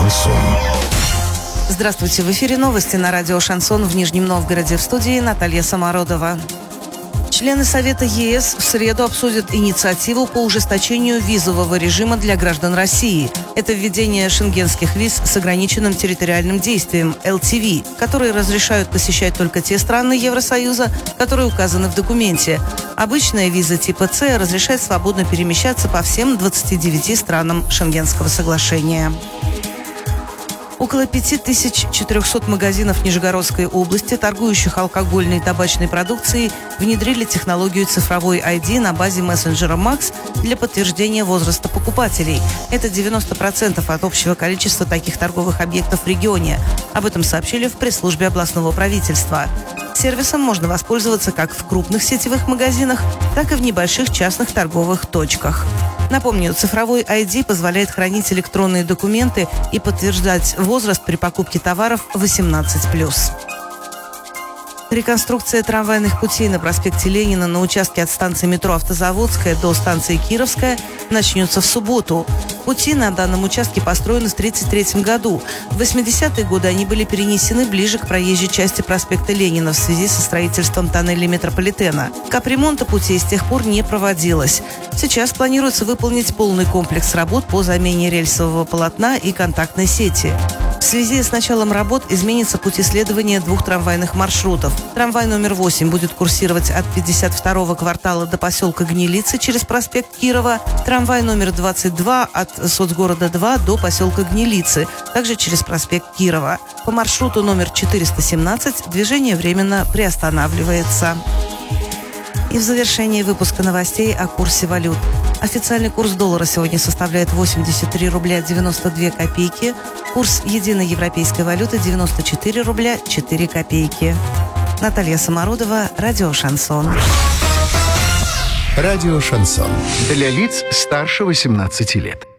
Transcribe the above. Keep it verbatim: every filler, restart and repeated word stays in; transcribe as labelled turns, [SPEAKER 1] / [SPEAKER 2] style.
[SPEAKER 1] Шансон.
[SPEAKER 2] Здравствуйте, в эфире новости на радио «Шансон» в Нижнем Новгороде. В студии Наталья Самородова. Члены Совета ЕС в среду обсудят инициативу по ужесточению визового режима для граждан России. Это введение шенгенских виз с ограниченным территориальным действием эл ти ви, которые разрешают посещать только те страны Евросоюза, которые указаны в документе. Обычная виза типа С разрешает свободно перемещаться по всем двадцати девяти странам Шенгенского соглашения. Около пяти тысяч четырехсот магазинов Нижегородской области, торгующих алкогольной и табачной продукцией, внедрили технологию цифровой ай ди на базе мессенджера Макс для подтверждения возраста покупателей. Это девяносто процентов от общего количества таких торговых объектов в регионе. Об этом сообщили в пресс-службе областного правительства. Сервисом можно воспользоваться как в крупных сетевых магазинах, так и в небольших частных торговых точках. Напомню, цифровой ай ди позволяет хранить электронные документы и подтверждать возраст при покупке товаров восемнадцать плюс. Реконструкция трамвайных путей на проспекте Ленина на участке от станции метро Автозаводская до станции Кировская начнется в субботу. Пути на данном участке построены в тысяча девятьсот тридцать третьем году. В восьмидесятые годы они были перенесены ближе к проезжей части проспекта Ленина в связи со строительством тоннелей метрополитена. Капремонта путей с тех пор не проводилось. Сейчас планируется выполнить полный комплекс работ по замене рельсового полотна и контактной сети. В связи с началом работ изменится путь исследования двух трамвайных маршрутов. Трамвай номер восемь будет курсировать от пятьдесят второго квартала до поселка Гнилицы через проспект Кирова. Трамвай номер двадцать два от Соцгорода два до поселка Гнилицы, также через проспект Кирова. По маршруту номер четыреста семнадцать движение временно приостанавливается. И в завершении выпуска новостей о курсе валют. Официальный курс доллара сегодня составляет восемьдесят три рубля девяносто две копейки. Курс единой европейской валюты девяносто четыре рубля четыре копейки. Наталья Самородова, радио «Шансон».
[SPEAKER 1] Радио «Шансон».
[SPEAKER 3] Для лиц старше восемнадцати лет.